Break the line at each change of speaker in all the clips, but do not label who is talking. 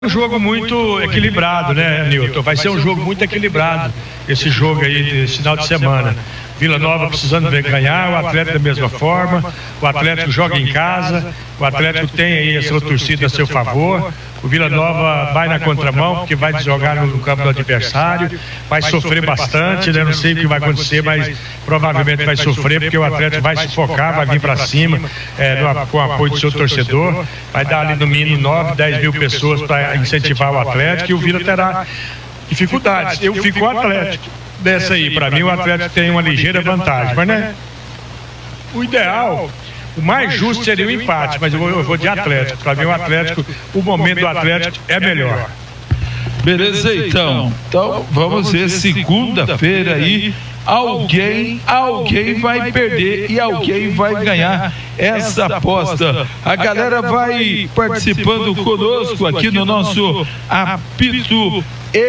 Um jogo muito equilibrado, né, Nilton? Vai ser um jogo muito equilibrado, esse jogo aí, esse final de semana. Vila Nova precisando ganhar, o Atlético da mesma forma, o Atlético joga em casa, o Atlético tem aí a sua torcida a seu favor, o Vila Nova vai na contramão, porque vai jogar no campo do adversário, vai sofrer bastante, né? Não sei o que vai acontecer, mas provavelmente vai sofrer, porque o Atlético vai sufocar, vai vir para cima, com o apoio do seu torcedor, vai dar ali no mínimo 9, 10 mil pessoas para incentivar o Atlético, e o Vila terá dificuldades. Eu fico com o Atlético dessa aí. Para mim, o Atlético tem uma ligeira vantagem, mas né, o ideal, o mais justo seria o empate, mas eu vou de Atlético. Para mim, o Atlético, o momento do Atlético é melhor.
Beleza, então vamos ver segunda-feira aí. Alguém vai perder e alguém vai ganhar essa aposta. A galera vai participando conosco aqui no nosso apito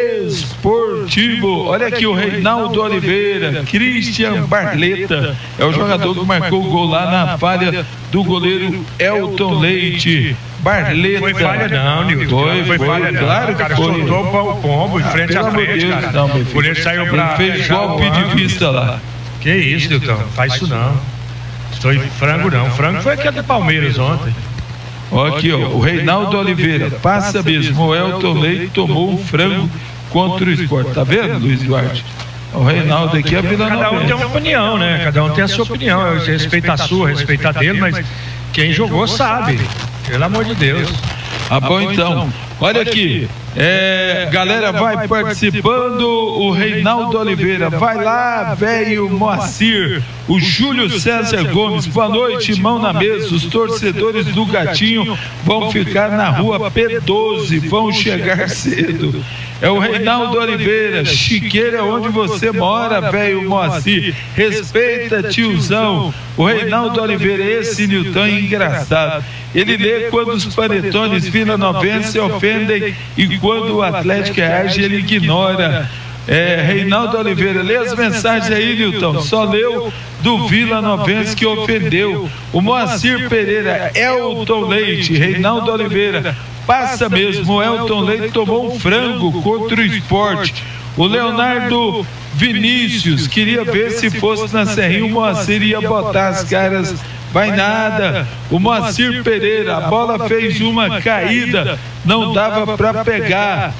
esportivo. Olha aqui o Reinaldo Oliveira, Christian Barleta, é o jogador que marcou o gol lá na falha do goleiro Elton Leite. Barleta.
Foi falha não, Nilton. Foi falha não.
Claro que foi.
Soltou o pombo em frente à frente, cara.
Não,
o goleiro saiu pra...
Ele fez golpe de vista lá.
Que isso, Nilton? Faz isso não. Foi frango não. Frango foi aquele do Palmeiras ontem.
Aqui, ó, o Reinaldo Oliveira, passa mesmo. O Elton Leite tomou um frango contra o Sport. Tá vendo, Luiz Duarte? O Reinaldo aqui é Vila Nova.
Cada um tem uma opinião, né? Cada um tem a sua opinião. Eu respeito a sua, respeito a dele, mas quem jogou sabe. Pelo amor de Deus.
Ah, bom, então. Olha aqui. Galera, vai participando. O Reinaldo Oliveira, vai lá, velho Moacir. O Júlio César Gomes, boa noite, mão na mesa. Os torcedores do Gatinho vão ficar na rua P12, vão chegar cedo. É o Reinaldo Oliveira, Chiqueira, onde você mora, velho Moacir. Respeita, tiozão. O Reinaldo Oliveira, esse Nilton é engraçado. Ele lê quando os panetones Vila Novense se ofendem e quando o Atlético reage, ele ignora. Reinaldo Oliveira, lê as mensagens aí, Nilton. Só leu do Vila Novense que ofendeu. O Moacir Pereira, Elton Leite, Reinaldo Oliveira, passa mesmo. O Elton Leite tomou um frango contra o Sport. O Leonardo Vinícius, queria ver se fosse na Serrinha, o Moacir ia botar as caras. Vai nada. O Moacir Pereira, a bola fez uma caída, não dava para pegar.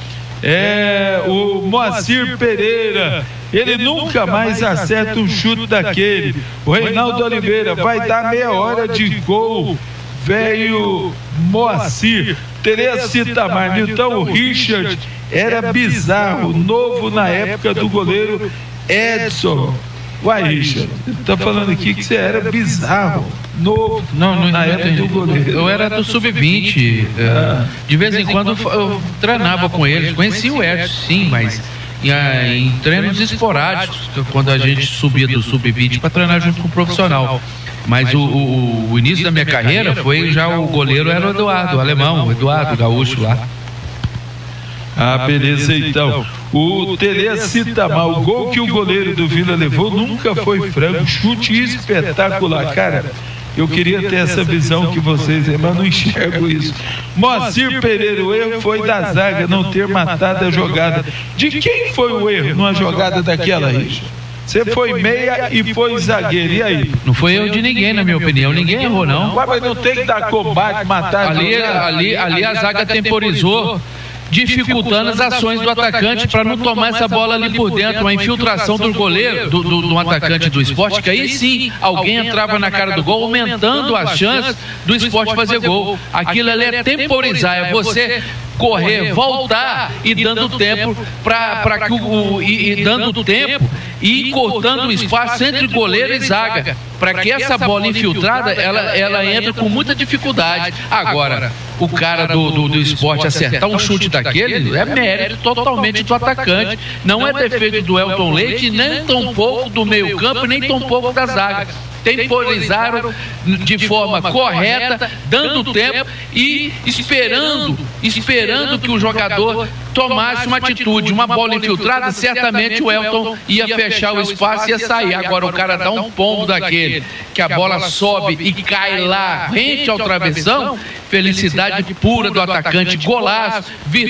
O Moacir Pereira, ele nunca mais acerta um chute daquele. O Reinaldo Oliveira, vai dar meia hora de gol, velho Moacir. Tereza Itamar, então o Richard era bizarro, novo na época do goleiro Edson. Uai, Richard, tá falando aqui que você era bizarro, novo, na época do goleiro.
Eu era do sub-20, de vez em quando eu treinava com eles, conhecia o Edson, sim, mas em treinos esporádicos, quando a gente subia do sub-20 para treinar junto com o profissional. Mas o início da minha carreira foi já o goleiro era o Eduardo, o alemão, o Eduardo Gaúcho lá.
Ah, beleza, então. O Tereza Itamar, o gol que o goleiro do Vila levou nunca foi frango, chute espetacular, cara. Eu queria ter essa visão que vocês, mas não enxergo isso. Moacir Pereira, o erro foi da zaga não ter matado a jogada. De quem foi o erro numa jogada daquela, Richard? Você foi meia e foi zagueiro, e aí?
Não foi erro de ninguém, na minha opinião. Ninguém errou, não.
Mas não tem que dar combate, matar.
Ali a zaga temporizou, dificultando as ações do atacante para não tomar essa bola ali por dentro, a infiltração do goleiro, do atacante do Sport, que aí sim alguém entrava na cara do gol, aumentando as chances do Sport fazer gol. Aquilo ali é temporizar, é você correr, voltar e dando tempo para que dando tempo e cortando o espaço entre goleiro e zaga, para que essa bola infiltrada ela entre com muita dificuldade. Agora, o cara do Sport acertar um chute daquele é mérito totalmente do atacante, não é defeito do Elton Leite, nem tampouco do meio campo, nem tampouco da zaga. Temporizaram de forma correta, dando tempo e esperando esperando que o jogador tomasse uma atitude. Uma bola infiltrada, certamente o Elton ia fechar o espaço e ia sair. Agora o cara dá um pombo daquele, que a bola sobe e cai lá, rente ao travessão, felicidade pura do atacante, golaço,